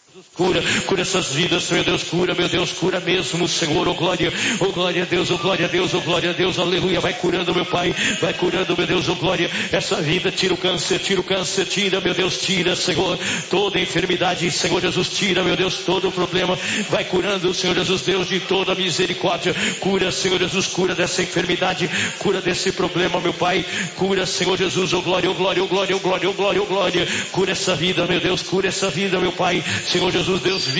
Cura essas vidas, meu Deus, cura mesmo, Senhor, oh glória a Deus, oh glória a Deus, oh glória a Deus, aleluia, vai curando, meu Pai, vai curando, meu Deus, oh glória, essa vida, tira o câncer, tira, meu Deus, tira, Senhor, toda enfermidade, Senhor Jesus, tira, meu Deus, todo o problema, vai curando, Senhor Jesus, Deus de toda misericórdia, cura, Senhor Jesus, cura dessa enfermidade, cura desse problema, meu Pai, cura, Senhor Jesus, oh glória, oh glória, oh glória, oh glória, oh glória, oh glória, cura essa vida, meu Deus, cura essa vida, meu Pai, Senhor Jesus, Deus